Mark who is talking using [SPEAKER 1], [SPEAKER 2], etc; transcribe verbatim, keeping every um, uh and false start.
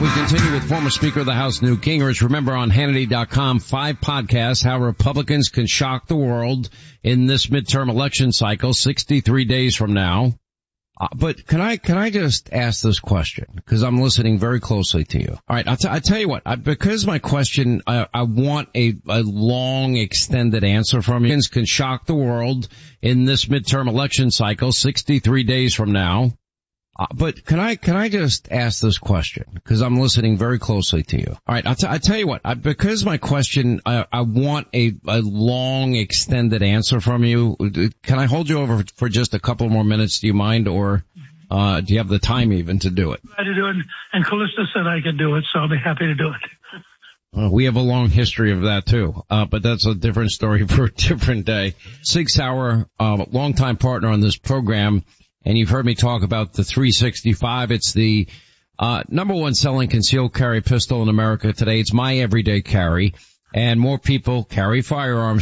[SPEAKER 1] we continue with former Speaker of the House, Newt Gingrich. Remember on Hannity dot com, five podcasts, how Republicans can shock the world in this midterm election cycle, sixty-three days from now. Uh, but can I, can I just ask this question? Because I'm listening very closely to you. All right, I'll, t- I'll tell you what, I, because my question, I, I want a, a long, extended answer from you. Can shock the world in this midterm election cycle, sixty-three days from now. Uh, but can I, can I just ask this question? Because I'm listening very closely to you. All right, I'll, t- I'll tell you what, I, because my question, I, I want a, a long, extended answer from you. Can I hold you over for just a couple more minutes? Do you mind? Or, uh, do you have the time even to do it?
[SPEAKER 2] I to do it, and Callista said I could do it, so I'll be happy to do it.
[SPEAKER 1] Uh, we have a long history of that too, uh, but that's a different story for a different day. Sig Sauer, uh, longtime partner on this program. And you've heard me talk about the three sixty-five. It's the uh number one selling concealed carry pistol in America today. It's my everyday carry. And more people carry firearms